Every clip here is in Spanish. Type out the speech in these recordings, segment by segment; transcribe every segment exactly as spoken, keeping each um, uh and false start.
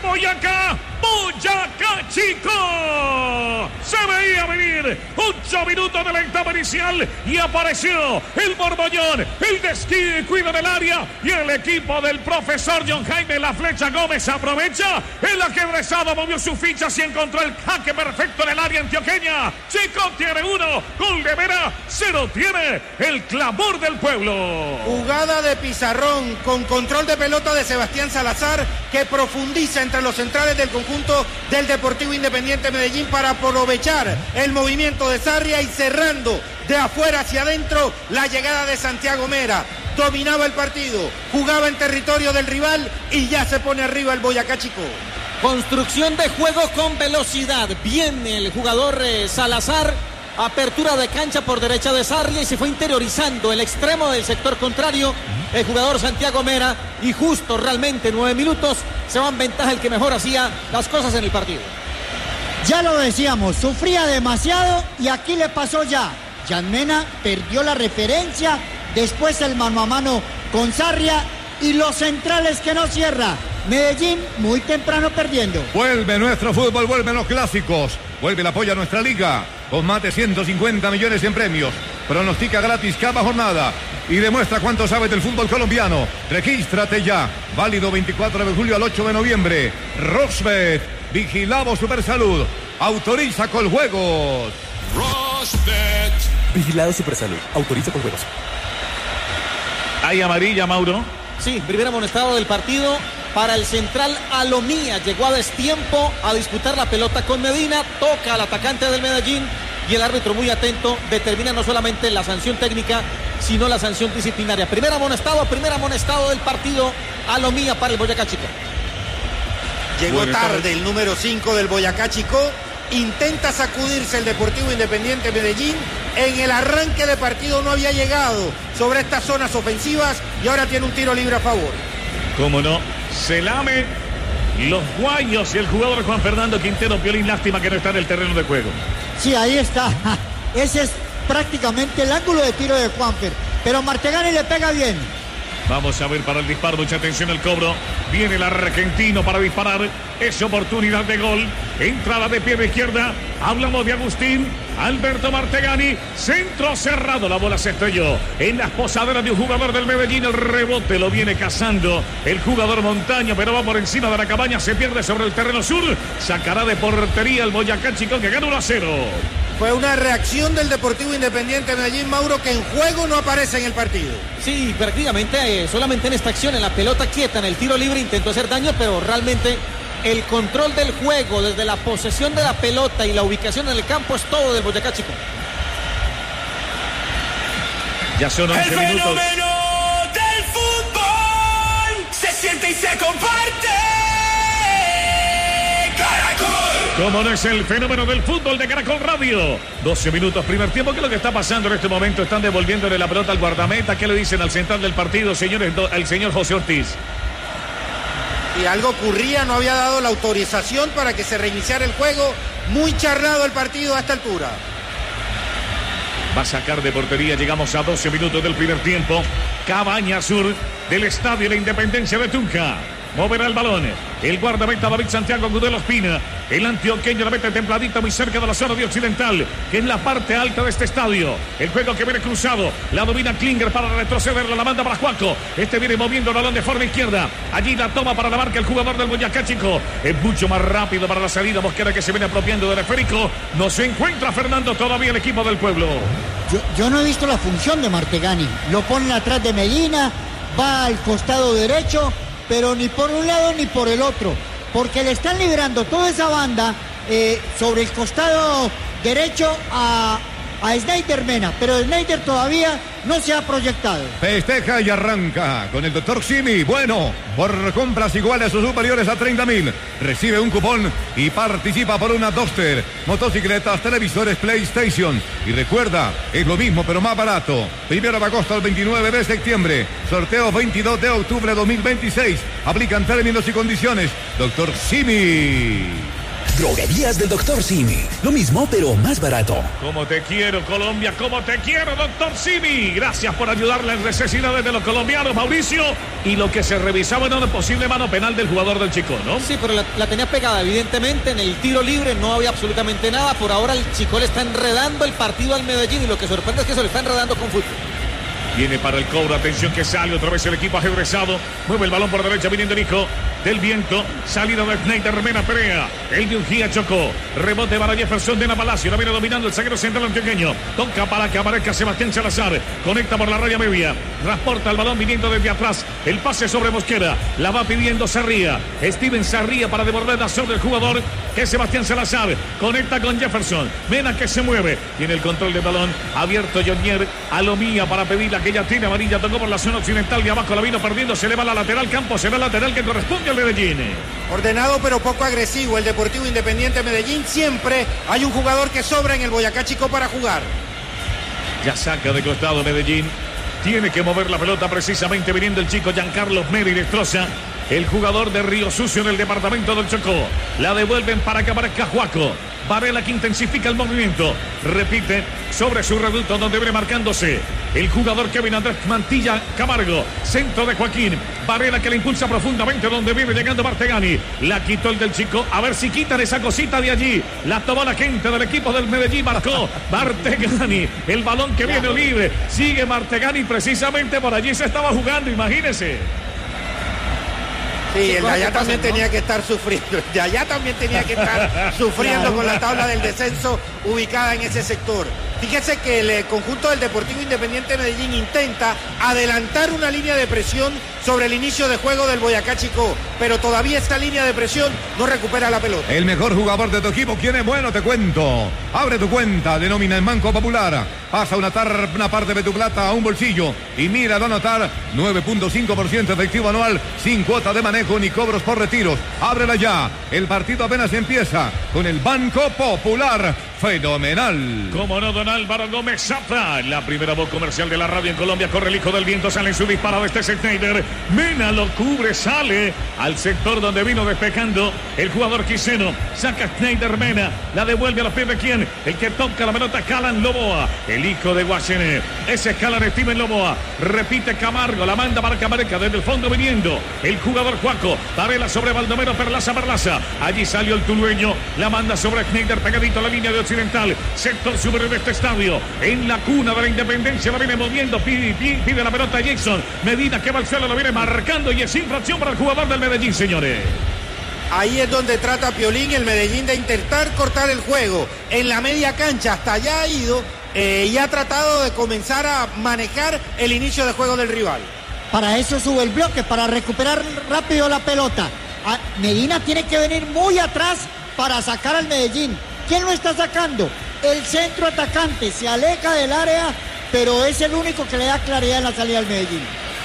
Boyacá, Boyacá Chico. Se veía venir ocho minutos de la etapa inicial y apareció el Borbollón, el descuido del área y el equipo del profesor John Jaime La Flecha Gómez aprovecha. El ajedrezado movió sus fichas y encontró el jaque perfecto en el área antioqueña. Chico tiene uno, gol de Vera, cero tiene el clamor del pueblo. Jugada de pizarrón con control de pelota de Sebastián Salazar, que profundiza entre los centrales del conjunto del Deportivo Independiente Medellín para aprovechar el movimiento de Sarria y cerrando de afuera hacia adentro la llegada de Santiago Mera. Dominaba el partido, jugaba en territorio del rival y ya se pone arriba el Boyacá Chico. Construcción de juego con velocidad. Bien el jugador eh, Salazar. Apertura de cancha por derecha de Sarria y se fue interiorizando el extremo del sector contrario el jugador Santiago Mera, y justo realmente nueve minutos se va en ventaja el que mejor hacía las cosas en el partido. Ya lo decíamos, sufría demasiado y aquí le pasó ya. Jan Mena perdió la referencia, después el mano a mano con Sarria y los centrales que no cierra. Medellín muy temprano perdiendo. Vuelve nuestro fútbol, vuelven los clásicos, vuelve el apoyo a nuestra liga, con más de ciento cincuenta millones en premios. Pronostica gratis cada jornada y demuestra cuánto sabes del fútbol colombiano. Regístrate ya, válido veinticuatro de julio al ocho de noviembre. Roxbet, vigilamos Supersalud, autoriza con juegos. Roxbet, vigilado Supersalud, autoriza con juegos. Hay amarilla, Mauro. Sí, primer amonestado del partido para el central Alomía. Llegó a destiempo a disputar la pelota con Medina, toca al atacante del Medellín y el árbitro muy atento determina no solamente la sanción técnica, sino la sanción disciplinaria. Primer amonestado, primer amonestado del partido, Alomía para el Boyacá Chico. Llegó tarde el número cinco del Boyacá Chico. Intenta sacudirse el Deportivo Independiente Medellín. En el arranque de partido no había llegado sobre estas zonas ofensivas y ahora tiene un tiro libre a favor. Cómo no, se lamen los guayos y el jugador Juan Fernando Quintero Piolín. Lástima que no está en el terreno de juego. Sí, ahí está. Ese es prácticamente el ángulo de tiro de Juanfer, pero Martegani le pega bien. Vamos a ver para el disparo, mucha atención al cobro. Viene el argentino para disparar. Es oportunidad de gol. Entrada de pie de izquierda. Hablamos de Agustín Alberto Martegani. Centro cerrado. La bola se estrelló en las posaderas de un jugador del Medellín. El rebote lo viene cazando el jugador Montaño, pero va por encima de la cabaña. Se pierde sobre el terreno sur. Sacará de portería el Boyacá Chico, que gana uno a cero. Fue una reacción del Deportivo Independiente Medellín, Mauro, que en juego no aparece en el partido. Sí, prácticamente eh, solamente en esta acción, en la pelota quieta, en el tiro libre, intentó hacer daño, pero realmente el control del juego, desde la posesión de la pelota y la ubicación en el campo, es todo del Boyacá Chico. Ya son once el minutos. El fenómeno del fútbol se siente y se comparte. Caracol. Como no es el fenómeno del fútbol de Caracol Radio. doce minutos, primer tiempo. ¿Qué es lo que está pasando en este momento? Están devolviéndole la pelota al guardameta. ¿Qué le dicen al central del partido, señores? El señor José Ortiz. Y algo ocurría, no había dado la autorización para que se reiniciara el juego. Muy charlado el partido a esta altura. Va a sacar de portería. Llegamos a doce minutos del primer tiempo. Cabaña Sur del Estadio de la Independencia de Tunja. Moverá el balón. El guardameta David Santiago Gudelo Espina. El antioqueño la mete templadita muy cerca de la zona de occidental, que es la parte alta de este estadio. El juego que viene cruzado. La domina Klinger para retrocederla. La manda para Juaco. Este viene moviendo el balón de forma izquierda. Allí la toma para la marca el jugador del Boyacá Chico. Es mucho más rápido para la salida. Mosquera, que se viene apropiando del esférico. No se encuentra Fernando todavía el equipo del pueblo. Yo, yo no he visto la función de Martegani. Lo ponen atrás de Medina. Va al costado derecho, pero ni por un lado ni por el otro, porque le están liberando toda esa banda eh, sobre el costado derecho a, a Snyder Mena, pero Snyder todavía no se ha proyectado. Festeja y arranca con el doctor Simi. Bueno, por compras iguales o superiores a treinta mil, recibe un cupón y participa por una Duster, motocicletas, televisores, PlayStation. Y recuerda, es lo mismo pero más barato. Primero de agosto al veintinueve de septiembre. Sorteo veintidós de octubre de dos mil veintiséis. Aplican términos y condiciones. doctor Simi. Droguerías del doctor Simi. Lo mismo, pero más barato. Como te quiero, Colombia, como te quiero, doctor Simi. Gracias por ayudarle en necesidades de los colombianos, Mauricio. Y lo que se revisaba era una posible mano penal del jugador del Chico, ¿no? Sí, pero la, la tenía pegada, evidentemente. En el tiro libre no había absolutamente nada. Por ahora el Chico le está enredando el partido al Medellín. Y lo que sorprende es que se lo está enredando con fútbol. Viene para el cobro, atención que sale otra vez el equipo ajedrezado. Mueve el balón por derecha, viniendo Nico del Viento. Salida de Schneider, Mena Perea. El de Ujía chocó. Rebote para Jefferson de Palacio. La viene dominando el zaguero central antioqueño. Toca para que aparezca Sebastián Salazar. Conecta por la raya media. Transporta el balón viniendo desde atrás. El pase sobre Mosquera. La va pidiendo Sarría. Steven Sarría para devolverla sobre el jugador que es Sebastián Salazar. Conecta con Jefferson. Mena que se mueve. Tiene el control del balón. Abierto Jonier. Alomía para pedirla que ya tiene amarilla. Tocó por la zona occidental. De abajo la vino perdiendo. Se le va la lateral. Campo será lateral que corresponde al Medellín. Ordenado pero poco agresivo el Deportivo Independiente Medellín. Siempre hay un jugador que sobra en el Boyacá Chico para jugar. Ya saca de costado Medellín. Tiene que mover la pelota precisamente viniendo el chico Giancarlo Mera y destroza el jugador de Río Sucio en el departamento del Chocó. La devuelven para que aparezca Juaco. Varela que intensifica el movimiento. Repite sobre su reducto donde viene marcándose el jugador Kevin Andrés Mantilla Camargo. Centro de Joaquín. Varela que la impulsa profundamente donde viene llegando Martegani. La quitó el del Chico. A ver si quitan esa cosita de allí. La tomó la gente del equipo del Medellín. Marcó Martegani. El balón que viene libre. Sigue Martegani. Precisamente por allí se estaba jugando. Imagínese. Sí, el de allá también tenía que estar sufriendo. El de allá también tenía que estar sufriendo con la tabla del descenso ubicada en ese sector. Fíjese que el conjunto del Deportivo Independiente Medellín intenta adelantar una línea de presión sobre el inicio de juego del Boyacá Chico, pero todavía esta línea de presión no recupera la pelota. El mejor jugador de tu equipo, ¿quién es bueno? Te cuento. Abre tu cuenta, denomina en Banco Popular. Pasa una, tar, una parte de tu plata a un bolsillo y mira a anotar nueve punto cinco por ciento efectivo anual sin cuota de manejo ni cobros por retiros. Ábrela ya. El partido apenas empieza con el Banco Popular. Fenomenal. Como no, don Álvaro Gómez Zafra. La primera voz comercial de la radio en Colombia. Corre el hijo del viento. Sale en su disparo de este Schneider. Mena lo cubre. Sale al sector donde vino despejando el jugador quiseno. Saca Schneider Mena. La devuelve a los pies de quién. El que toca la pelota. Calan Loboa. El hijo de Guachene. Ese es Calan Steven Loboa. Repite Camargo. La manda para Camarca. Desde el fondo viniendo el jugador Juaco. Varela sobre Baldomero Perlaza Perlaza. Allí salió el tulueño. La manda sobre Schneider. Pegadito a la línea de occidente. Sector superior de este estadio. En la cuna de la Independencia la viene moviendo. Pide, pide, pide la pelota a Jackson. Medina que va al suelo, lo viene marcando y es infracción para el jugador del Medellín, señores. Ahí es donde trata Piolín, el Medellín, de intentar cortar el juego. En la media cancha hasta allá ha ido eh, y ha tratado de comenzar a manejar el inicio de juego del rival. Para eso sube el bloque, para recuperar rápido la pelota. A Medina tiene que venir muy atrás para sacar al Medellín. ¿Quién lo está sacando? El centro atacante. Se aleja del área, pero es el único que le da claridad en la salida al Medellín.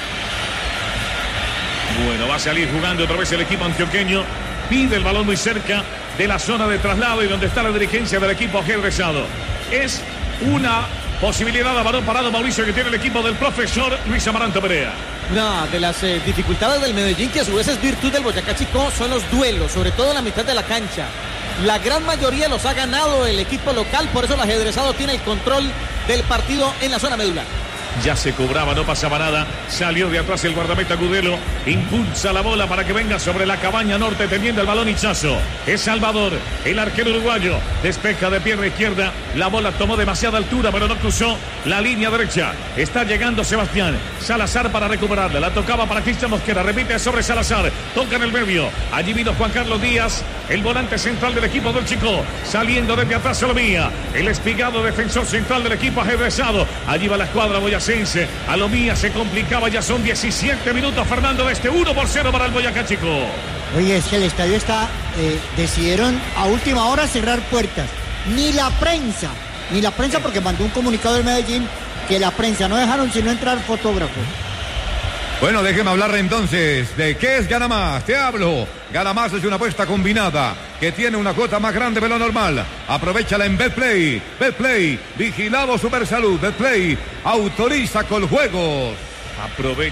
Bueno, va a salir jugando otra vez el equipo antioqueño. Pide el balón muy cerca de la zona de traslado y donde está la dirigencia del equipo ajedrezado. Es una posibilidad de balón parado, Mauricio, que tiene el equipo del profesor Luis Amaranto Perea. Una de las eh, dificultades del Medellín, que a su vez es virtud del Boyacá Chico, son los duelos, sobre todo en la mitad de la cancha. La gran mayoría los ha ganado el equipo local, por eso el ajedrezado tiene el control del partido en la zona medular. Ya se cobraba, no pasaba nada. Salió de atrás el guardameta Gudelo. Impulsa la bola para que venga sobre la cabaña norte, teniendo el balón Hichazo. Es Salvador, el arquero uruguayo. Despeja de pierna izquierda. La bola tomó demasiada altura, pero no cruzó la línea derecha. Está llegando Sebastián Salazar para recuperarla. La tocaba para Cristian Mosquera. Repite sobre Salazar. Toca en el medio. Allí vino Juan Carlos Díaz, el volante central del equipo del Chico. Saliendo desde atrás Alomía. El espigado defensor central del equipo ajedrezado. Allí va la escuadra boyacense. Alomía se complicaba, ya son diecisiete minutos, Fernando, de este uno por cero para el Boyacá Chico. Oye, es que el estadio está, eh, decidieron a última hora cerrar puertas. Ni la prensa, ni la prensa porque mandó un comunicado del Medellín que la prensa no dejaron sino entrar fotógrafos. Bueno, déjeme hablar entonces de qué es Gana Más. Te hablo. Gana Más es una apuesta combinada que tiene una cuota más grande de lo normal. Aprovechala en Betplay. Betplay, vigilado Supersalud. Betplay, autoriza con juegos. Aprovecha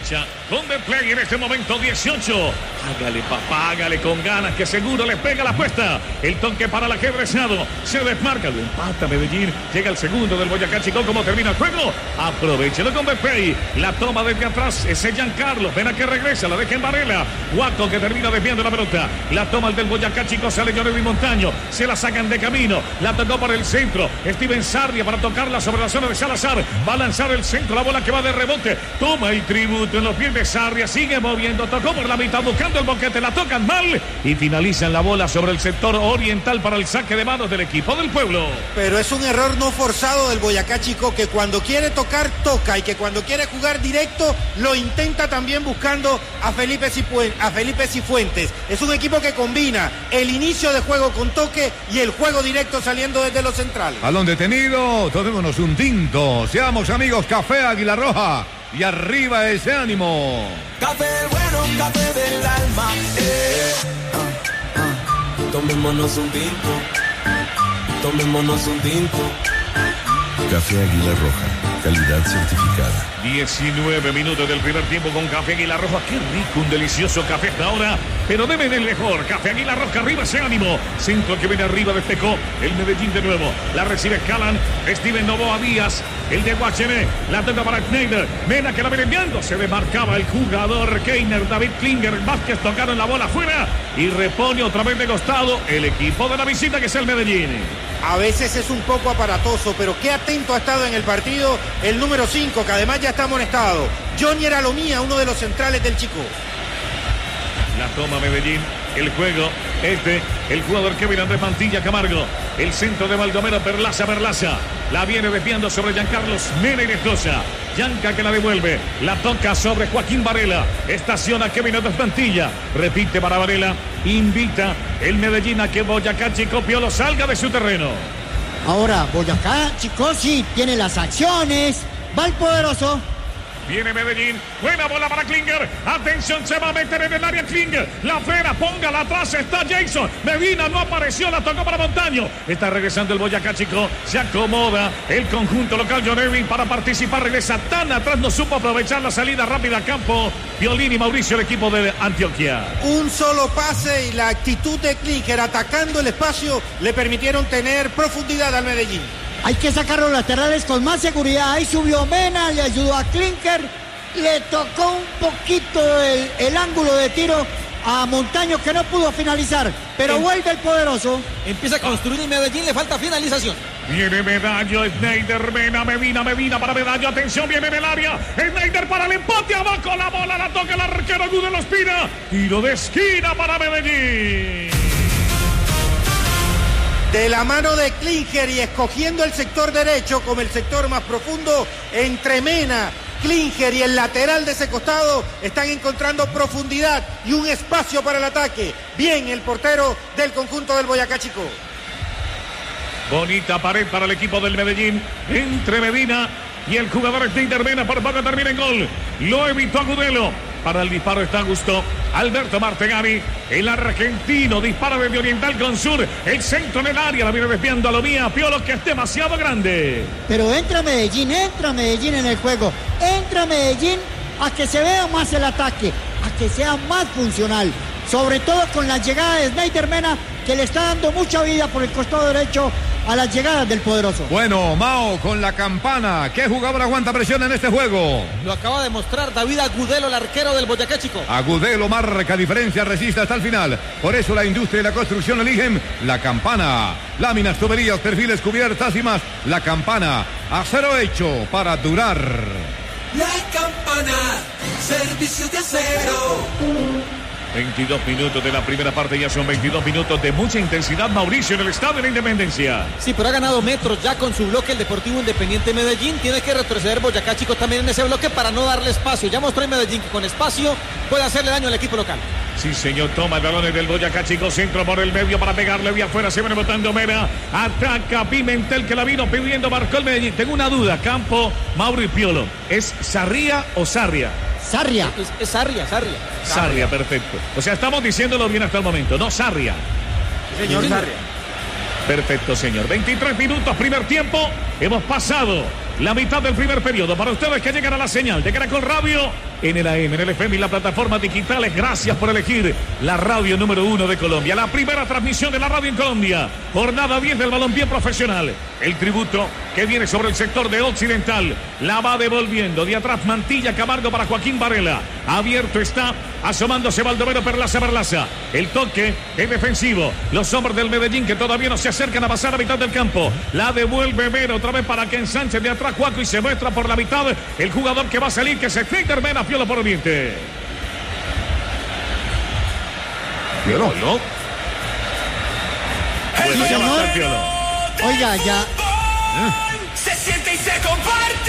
con The Play en este momento dieciocho. Hágale, papá, hágale con ganas, que seguro le pega la apuesta. El toque para el ajedrezado. Se desmarca, lo empata Medellín. Llega el segundo del Boyacá Chico. ¿Cómo termina el juego? Aprovechelo con The Play. La toma desde atrás. Ese Giancarlo. Ven a que regresa. La deja en Varela. Guaco que termina desviando la pelota. La toma el del Boyacá Chico. Sale Johnny Montaño. Se la sacan de camino. La tocó por el centro. Steven Sarria para tocarla sobre la zona de Salazar. Va a lanzar el centro. La bola que va de rebote. Toma el tributo en los pies de Sarria. Sigue moviendo. Tocó por la mitad buscando el boquete. La tocan mal. Y finalizan la bola sobre el sector oriental para el saque de manos del equipo del pueblo. Pero es un error no forzado del Boyacá Chico, que cuando quiere tocar, toca, y que cuando quiere jugar directo, lo intenta también buscando a Felipe Cifuentes. A Felipe Cifuentes. Es un equipo que combina el inicio de juego con toque y el juego directo saliendo desde los centrales. Balón detenido, tomémonos un tinto. Seamos amigos, Café Águila Roja. Y arriba ese ánimo. Café bueno, café del alma. Eh. Ah, ah. Tomémonos un tinto. Tomémonos un tinto. Café Águila Roja, calidad certificada. diecinueve minutos del primer tiempo con Café Águila Roja. Qué rico, un delicioso café hasta ahora. Pero deben el mejor. Café Águila Roja, arriba ese ánimo. Centro que viene arriba, despejó el Medellín de nuevo. La recibe Calan. Steven Novoa Díaz. El de Guachené. La toca para Schneider. Mena que la viene enviando. Se demarcaba el jugador Keiner. David Klinger. Vázquez tocaron la bola afuera. Y repone otra vez de costado el equipo de la visita, que es el Medellín. A veces es un poco aparatoso, pero qué atento ha estado en el partido el número cinco, que además ya está amonestado. Johnny Alomía, uno de los centrales del Chico. La toma Medellín, el juego, este, el jugador Kevin Andrés Mantilla Camargo, el centro de Baldomero, Perlaza, Perlaza, la viene desviando sobre Giancarlos Mena y Nestosa. Yanca que la devuelve, la toca sobre Joaquín Varela, estaciona Kevin Andrés Mantilla, repite para Varela, invita el Medellín a que Boyacá Chico Piolo salga de su terreno. Ahora, Boyacá Chico sí tiene las acciones, va el poderoso. Viene Medellín, buena bola para Klinger, atención, se va a meter en el área Klinger, la frena, póngala atrás, está Jason, Medina no apareció, la tocó para Montaño, está regresando el Boyacá Chico, se acomoda el conjunto local, John Irving para participar, regresa tan atrás, no supo aprovechar la salida rápida a campo, Violín y Mauricio, el equipo de Antioquia. Un solo pase y la actitud de Klinger atacando el espacio le permitieron tener profundidad al Medellín. Hay que sacar los laterales con más seguridad. Ahí subió Mena, le ayudó a Klinger, le tocó un poquito el, el ángulo de tiro a Montaño, que no pudo finalizar, pero en... vuelve el poderoso. Empieza a construir y Medellín le falta finalización. Viene Medallo, Schneider, Mena, Medina, Medina para Medallo, atención, viene en el área, Schneider para el empate, abajo la bola, la toca el arquero Gudelo Espina, tiro de esquina para Medellín. De la mano de Klinger y escogiendo el sector derecho como el sector más profundo, entre Mena, Klinger y el lateral de ese costado están encontrando profundidad y un espacio para el ataque. Bien el portero del conjunto del Boyacá Chico. Bonita pared para el equipo del Medellín entre Medina y el jugador Schneider. Mena por poco termina en gol. Lo evitó Agudelo. Para el disparo está Gusto. Alberto Martegani, el argentino, dispara desde Oriental con Sur. El centro en el área, la viene desviando a Lomía. Piolo, que es demasiado grande. Pero entra Medellín, entra Medellín en el juego. Entra Medellín a que se vea más el ataque, a que sea más funcional. Sobre todo con la llegada de Schneider Mena, que le está dando mucha vida por el costado derecho a las llegadas del poderoso. Bueno, Mao con la campana. ¿Qué jugador aguanta presión en este juego? Lo acaba de mostrar David Agudelo, el arquero del Boyacá Chico. Agudelo marca diferencia, resiste hasta el final. Por eso la industria y la construcción eligen la campana. Láminas, tuberías, perfiles, cubiertas y más. La campana, acero hecho para durar. La campana, servicios de acero. veintidós minutos de la primera parte, ya son veintidós minutos de mucha intensidad, Mauricio, en el Estadio de la Independencia. Sí, pero ha ganado metros ya con su bloque el Deportivo Independiente Medellín. Tiene que retroceder Boyacá Chico también en ese bloque para no darle espacio. Ya mostró en Medellín que con espacio puede hacerle daño al equipo local. Sí, señor, toma el balón del Boyacá Chico, centro por el medio para pegarle vía afuera, se viene botando Mera, ataca Pimentel, que la vino pidiendo, marcó el Medellín. Tengo una duda, Campo, Mauro y Piolo, ¿es Sarria o Sarria? Sarria. Es, es Sarria, Sarria. Sarria, perfecto. O sea, estamos diciéndolo bien hasta el momento, no Sarria. Señor Sí. Sarria. Perfecto, señor. veintitrés minutos, primer tiempo. Hemos pasado la mitad del primer periodo. Para ustedes que llegan a la señal de Caracol Radio, en el A M, en el F M y las plataformas digitales. Gracias por elegir la radio número uno de Colombia. La primera transmisión de la radio en Colombia. Jornada diez del balompié profesional. El tributo que viene sobre el sector de Occidental. La va devolviendo. De atrás Mantilla, Camargo para Joaquín Varela. Abierto está, asomándose Baldomero, Perlaza, Perlaza. El toque es defensivo. Los hombres del Medellín que todavía no se acercan a pasar a mitad del campo. La devuelve Mero otra vez para que ensanche de atrás Juaco y se muestra por la mitad el jugador que va a salir, que se Feider Mena, Piolo por Oriente. Piolo. Piolo. Sí, señor. Oiga, ya. Se siente y se comparte.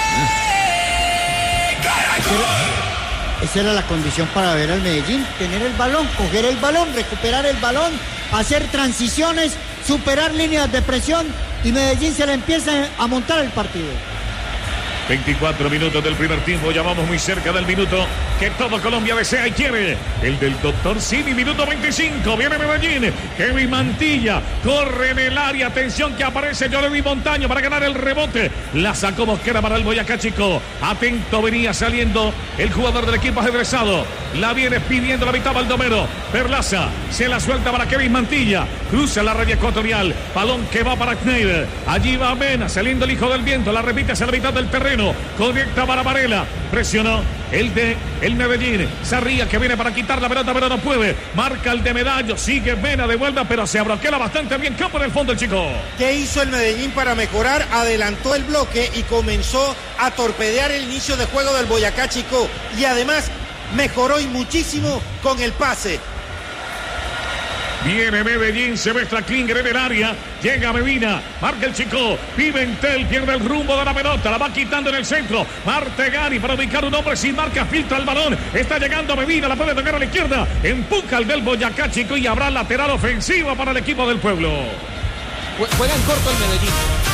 Esa era la condición para ver al Medellín, tener el balón, coger el balón, recuperar el balón, hacer transiciones, superar líneas de presión y Medellín se le empieza a montar el partido. veinticuatro minutos del primer tiempo, ya vamos muy cerca del minuto que todo Colombia desea y quiere. El del doctor Simi, minuto veinticinco, viene Medellín, Kevin Mantilla, corre en el área, atención que aparece Jordi Montaño para ganar el rebote, la sacó Mosquera para el Boyacá Chico, atento venía saliendo el jugador del equipo ajedrezado, la viene pidiendo la mitad Baldomero, Perlaza, se la suelta para Kevin Mantilla, cruza la raya ecuatorial, balón que va para Schneider, allí va Mena, saliendo el hijo del viento, la repite hacia la mitad del terreno, conecta para Varela, presionó el de el Medellín, Sarría que viene para quitar la pelota pero no puede, marca el de Medallo, sigue Mena, devuelve pero se abroquela bastante bien, campo en el fondo el chico. ¿Qué hizo el Medellín para mejorar? Adelantó el bloque y comenzó a torpedear el inicio de juego del Boyacá Chico y además mejoró y muchísimo con el pase. Viene Medellín, se muestra Klinger en el área, llega Medina, marca el chico, Pimentel pierde el rumbo de la pelota, la va quitando en el centro, Martegani para ubicar un hombre sin marca, filtra el balón, está llegando Medina, la puede tocar a la izquierda, empuja el del Boyacá Chico y habrá lateral ofensiva para el equipo del pueblo. Juegan corto el Medellín.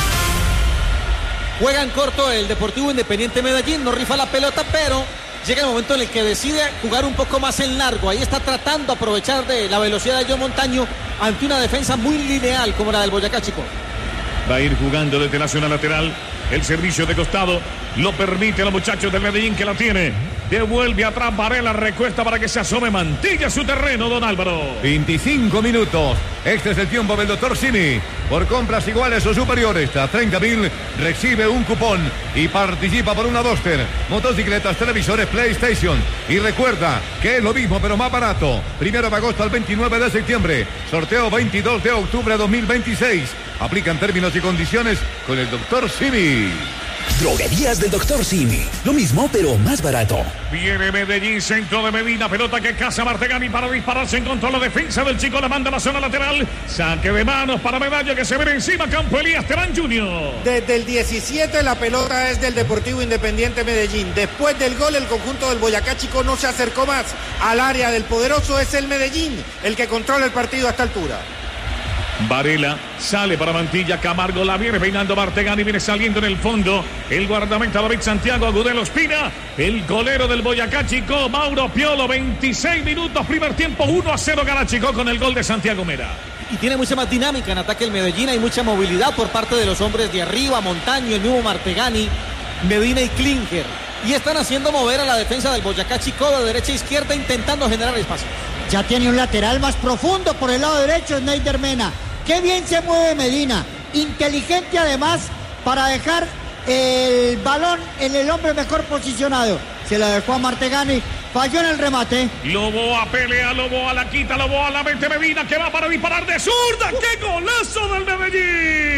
Juegan corto el Deportivo Independiente Medellín, no rifa la pelota, pero llega el momento en el que decide jugar un poco más en largo. Ahí está tratando de aprovechar de la velocidad de John Montaño ante una defensa muy lineal como la del Boyacá Chico. Va a ir jugando desde la zona lateral. El servicio de costado lo permite a los muchachos del Medellín que la tiene. Devuelve atrás Varela, recuesta para que se asome Mantilla a su terreno, don Álvaro. veinticinco minutos. Este es el tiempo del doctor Simi. Por compras iguales o superiores a treinta mil, recibe un cupón y participa por una Duster, motocicletas, televisores, PlayStation. Y recuerda que es lo mismo pero más barato. Primero de agosto al veintinueve de septiembre. Sorteo veintidós de octubre de dos mil veintiséis. Aplican términos y condiciones con el doctor Simi. Droguerías del doctor Simi. Lo mismo, pero más barato. Viene Medellín, centro de Medina, pelota que caza Martegani para dispararse en contra de la defensa del chico, la manda a la zona lateral. Saque de manos para Medalla que se ve encima, campo Elías Terán junior Desde el diecisiete la pelota es del Deportivo Independiente Medellín. Después del gol el conjunto del Boyacá Chico no se acercó más al área del poderoso, es el Medellín el que controla el partido a esta altura. Varela sale para Mantilla, Camargo la viene peinando Martegani, viene saliendo en el fondo el guardameta David Santiago, Agudelo Espina, el golero del Boyacá Chico, Mauro Piolo, veintiséis minutos, primer tiempo, uno a cero gana Chico con el gol de Santiago Mera. Y tiene mucha más dinámica en ataque el Medellín, hay mucha movilidad por parte de los hombres de arriba, Montaño, el mismo Martegani, Medina y Klinger. Y están haciendo mover a la defensa del Boyacá Chico de derecha a izquierda intentando generar espacio. Ya tiene un lateral más profundo por el lado derecho, Schneider Mena. Qué bien se mueve Medina, inteligente además para dejar el balón en el hombre mejor posicionado. Se la dejó a Martegani, falló en el remate. Loboa pelea, Loboa la quita, Loboa la mete Medina que va para disparar de zurda. ¡Qué golazo del Medellín!